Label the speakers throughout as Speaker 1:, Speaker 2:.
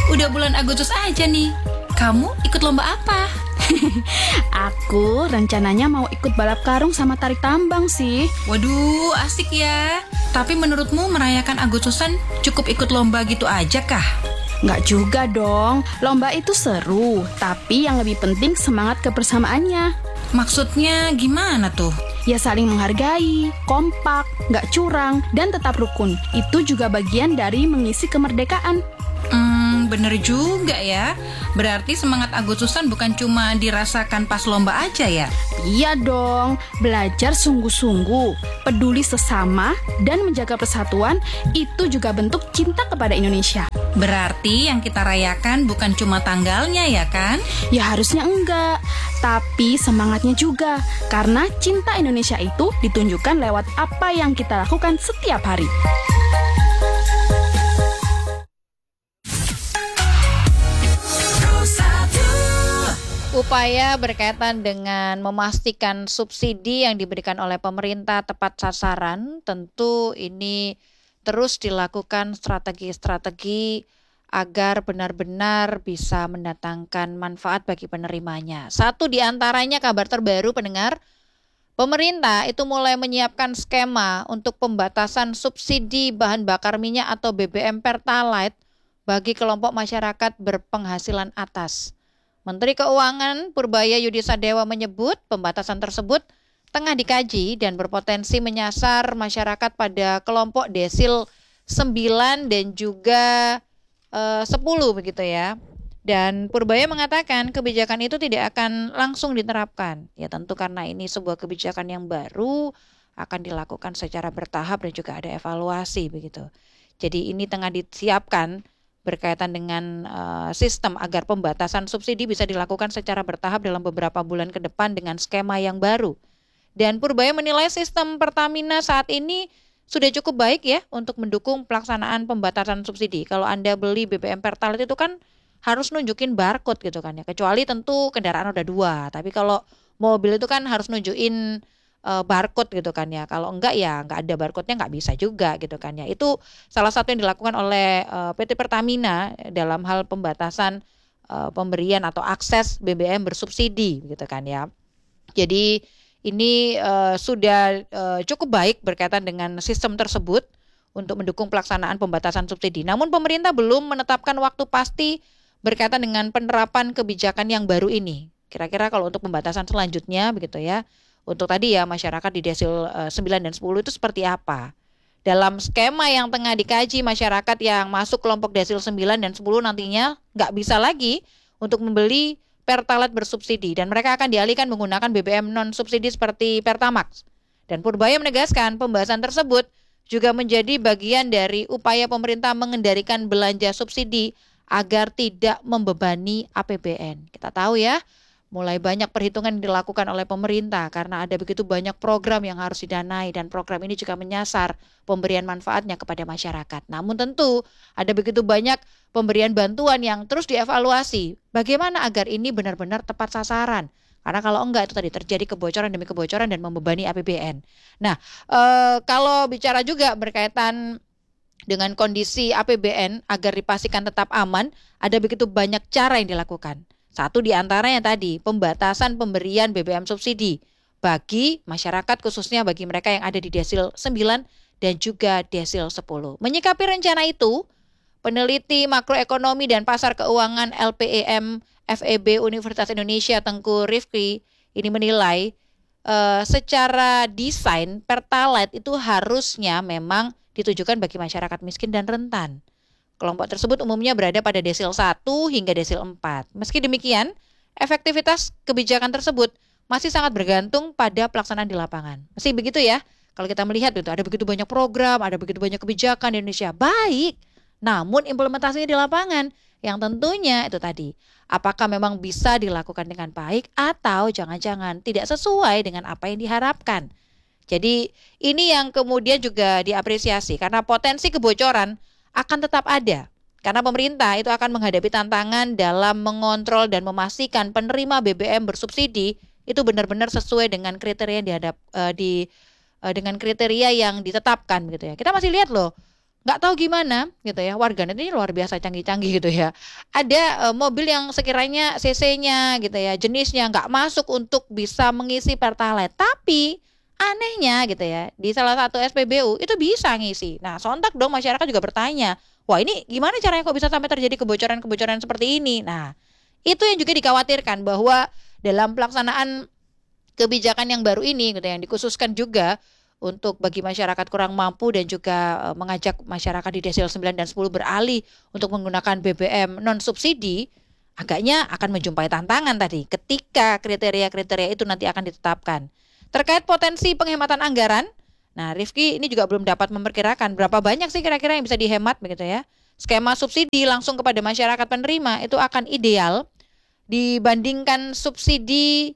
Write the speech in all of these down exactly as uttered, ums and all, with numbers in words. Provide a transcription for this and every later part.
Speaker 1: udah bulan Agustus aja nih. Kamu ikut lomba apa?
Speaker 2: Aku rencananya mau ikut balap karung sama tarik tambang sih.
Speaker 1: Waduh, asik ya. Tapi menurutmu merayakan Agustusan cukup ikut lomba gitu aja kah?
Speaker 2: Nggak juga dong, lomba itu seru, tapi yang lebih penting semangat kebersamaannya.
Speaker 1: Maksudnya gimana tuh?
Speaker 2: Ya saling menghargai, kompak, nggak curang, dan tetap rukun. Itu juga bagian dari mengisi kemerdekaan.
Speaker 1: Hmm, bener juga ya. Berarti semangat Agustusan bukan cuma dirasakan pas lomba aja ya?
Speaker 2: Iya dong, belajar sungguh-sungguh, peduli sesama, dan menjaga persatuan, itu juga bentuk cinta kepada Indonesia.
Speaker 1: Berarti yang kita rayakan bukan cuma tanggalnya ya kan?
Speaker 2: Ya harusnya enggak, tapi semangatnya juga. Karena cinta Indonesia itu ditunjukkan lewat apa yang kita lakukan setiap hari.
Speaker 3: Upaya berkaitan dengan memastikan subsidi yang diberikan oleh pemerintah tepat sasaran, tentu ini terus dilakukan strategi-strategi agar benar-benar bisa mendatangkan manfaat bagi penerimanya. Satu di antaranya kabar terbaru pendengar, pemerintah itu mulai menyiapkan skema untuk pembatasan subsidi bahan bakar minyak atau B B M Pertalite bagi kelompok masyarakat berpenghasilan atas. Menteri Keuangan Purbaya Yudisadewa menyebut pembatasan tersebut tengah dikaji dan berpotensi menyasar masyarakat pada kelompok desil sembilan dan juga eh, sepuluh begitu ya. Dan Purbaya mengatakan kebijakan itu tidak akan langsung diterapkan. Ya tentu karena ini sebuah kebijakan yang baru akan dilakukan secara bertahap dan juga ada evaluasi begitu. Jadi ini tengah disiapkan berkaitan dengan uh, sistem agar pembatasan subsidi bisa dilakukan secara bertahap dalam beberapa bulan ke depan dengan skema yang baru. Dan Purbaya menilai sistem Pertamina saat ini sudah cukup baik ya untuk mendukung pelaksanaan pembatasan subsidi. Kalau Anda beli B B M Pertalite itu kan harus nunjukin barcode gitu kan ya. Kecuali tentu kendaraan roda dua. Tapi kalau mobil itu kan harus nunjukin Uh, barcode gitu kan ya. Kalau enggak ya enggak ada barcode-nya enggak bisa juga gitu kan ya. Itu salah satu yang dilakukan oleh uh, P T Pertamina dalam hal pembatasan uh, pemberian atau akses B B M bersubsidi gitu kan ya. Jadi ini uh, sudah uh, cukup baik berkaitan dengan sistem tersebut untuk mendukung pelaksanaan pembatasan subsidi. Namun pemerintah belum menetapkan waktu pasti berkaitan dengan penerapan kebijakan yang baru ini. Kira-kira kalau untuk pembatasan selanjutnya begitu ya. Untuk tadi ya masyarakat di desil uh, sembilan dan sepuluh itu seperti apa. Dalam skema yang tengah dikaji, masyarakat yang masuk kelompok desil sembilan dan sepuluh nantinya nggak bisa lagi untuk membeli Pertalite bersubsidi. Dan mereka akan dialihkan menggunakan B B M non-subsidi seperti Pertamax. Dan Purbaya menegaskan pembahasan tersebut juga menjadi bagian dari upaya pemerintah mengendalikan belanja subsidi agar tidak membebani A P B N. Kita tahu ya, mulai banyak perhitungan yang dilakukan oleh pemerintah karena ada begitu banyak program yang harus didanai dan program ini juga menyasar pemberian manfaatnya kepada masyarakat. Namun tentu ada begitu banyak pemberian bantuan yang terus dievaluasi. Bagaimana agar ini benar-benar tepat sasaran? Karena kalau enggak itu tadi terjadi kebocoran demi kebocoran dan membebani A P B N. Nah, ee, kalau bicara juga berkaitan dengan kondisi A P B N agar dipastikan tetap aman, ada begitu banyak cara yang dilakukan. Satu di antaranya tadi, pembatasan pemberian B B M subsidi bagi masyarakat khususnya bagi mereka yang ada di desil sembilan dan juga desil sepuluh. Menyikapi rencana itu, peneliti makroekonomi dan pasar keuangan L P E M F E B Universitas Indonesia Tengku Rifki ini menilai uh, secara desain Pertalite itu harusnya memang ditujukan bagi masyarakat miskin dan rentan. Kelompok tersebut umumnya berada pada desil satu hingga desil empat. Meski demikian, efektivitas kebijakan tersebut masih sangat bergantung pada pelaksanaan di lapangan. Masih begitu ya, kalau kita melihat itu ada begitu banyak program, ada begitu banyak kebijakan di Indonesia, baik. Namun implementasinya di lapangan, yang tentunya itu tadi, apakah memang bisa dilakukan dengan baik atau jangan-jangan tidak sesuai dengan apa yang diharapkan. Jadi ini yang kemudian juga diapresiasi karena potensi kebocoran akan tetap ada. Karena pemerintah itu akan menghadapi tantangan dalam mengontrol dan memastikan penerima B B M bersubsidi itu benar-benar sesuai dengan kriteria yang dihadap uh, di uh, dengan kriteria yang ditetapkan gitu ya. Kita masih lihat loh, nggak tahu gimana gitu ya, warganet ini luar biasa canggih-canggih gitu ya. Ada uh, mobil yang sekiranya cc-nya gitu ya, jenisnya nggak masuk untuk bisa mengisi Pertalite, tapi anehnya gitu ya, di salah satu S P B U itu bisa ngisi. Nah, sontak dong masyarakat juga bertanya, wah ini gimana caranya kok bisa sampai terjadi kebocoran-kebocoran seperti ini? Nah, itu yang juga dikhawatirkan bahwa dalam pelaksanaan kebijakan yang baru ini gitu, yang dikhususkan juga untuk bagi masyarakat kurang mampu dan juga uh, mengajak masyarakat di desil sembilan dan sepuluh beralih untuk menggunakan B B M non subsidi, agaknya akan menjumpai tantangan tadi ketika kriteria-kriteria itu nanti akan ditetapkan. Terkait potensi penghematan anggaran, nah Rifki ini juga belum dapat memperkirakan berapa banyak sih kira-kira yang bisa dihemat begitu ya. Skema subsidi langsung kepada masyarakat penerima itu akan ideal dibandingkan subsidi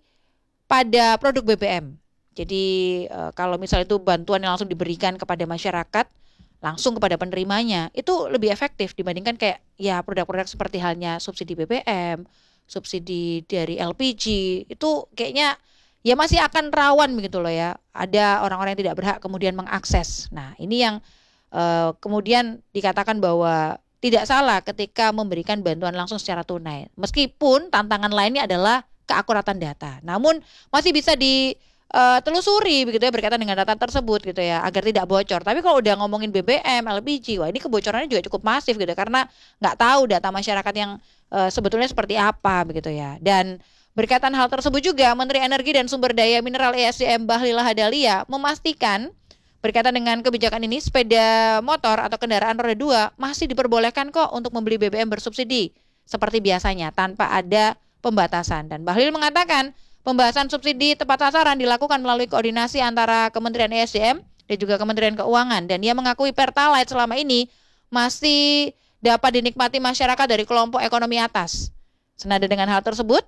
Speaker 3: pada produk B B M. Jadi e, kalau misalnya itu bantuan yang langsung diberikan kepada masyarakat langsung kepada penerimanya, itu lebih efektif dibandingkan kayak ya produk-produk seperti halnya subsidi B B M, subsidi dari L P G, itu kayaknya ya masih akan rawan begitu loh ya. Ada orang-orang yang tidak berhak kemudian mengakses. Nah, ini yang e, kemudian dikatakan bahwa tidak salah ketika memberikan bantuan langsung secara tunai. Meskipun tantangan lainnya adalah keakuratan data. Namun masih bisa di Uh, telusuri begitu ya berkaitan dengan data tersebut gitu ya agar tidak bocor. Tapi kalau udah ngomongin B B M, L P G, wah ini kebocorannya juga cukup masif gitu karena nggak tahu data masyarakat yang uh, sebetulnya seperti apa begitu ya. Dan berkaitan hal tersebut juga Menteri Energi dan Sumber Daya Mineral E S D M Bahlil Lahadalia memastikan berkaitan dengan kebijakan ini sepeda motor atau kendaraan roda dua masih diperbolehkan kok untuk membeli B B M bersubsidi seperti biasanya tanpa ada pembatasan. Dan Bahlil mengatakan pembahasan subsidi tepat sasaran dilakukan melalui koordinasi antara Kementerian E S D M dan juga Kementerian Keuangan. Dan ia mengakui Pertalite selama ini masih dapat dinikmati masyarakat dari kelompok ekonomi atas. Senada dengan hal tersebut,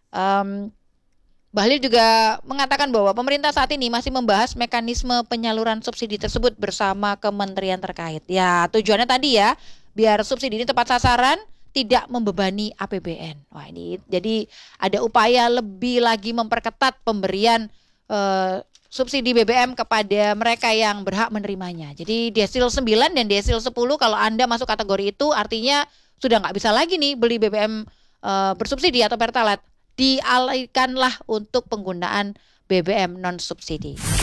Speaker 3: um, Bahlil juga mengatakan bahwa pemerintah saat ini masih membahas mekanisme penyaluran subsidi tersebut bersama kementerian terkait. Ya, tujuannya tadi ya, biar subsidi ini tepat sasaran, tidak membebani A P B N. Wah ini jadi ada upaya lebih lagi memperketat pemberian uh, subsidi B B M kepada mereka yang berhak menerimanya. Jadi desil sembilan dan desil sepuluh kalau Anda masuk kategori itu artinya sudah nggak bisa lagi nih beli B B M uh, bersubsidi atau Pertalite. Dialihkanlah untuk penggunaan B B M non subsidi.